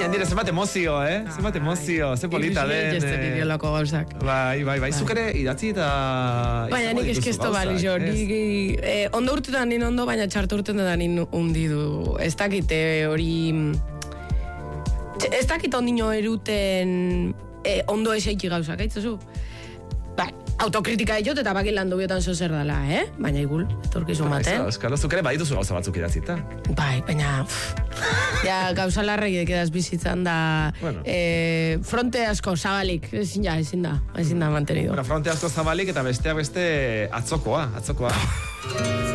gainera, zenbat emozio, zenbat emozio, ze polita den. Ilusio ideoloko gauzak. Bai, zuk ere idatzi eta... Baina nik eskesto bali jo, ondo urtetan nin ondo, baina txartu urtetan nin undidu. Ez dakite hori... Ez dakite ondino eruten ondo eseiki gauzak, aitzazu? Bai, autokritika diot eta bakin lan dubiotan zer dala, Baina igul, etorkizun baten. Euskalo, zuk ere badituzu gauza batzuk idatzita. Bai, baina... Ja, gauza larrei edaz bizitzan da... Fronte asko zabalik, ezin da mantenido. Fronte asko zabalik eta besteak beste atzokoa.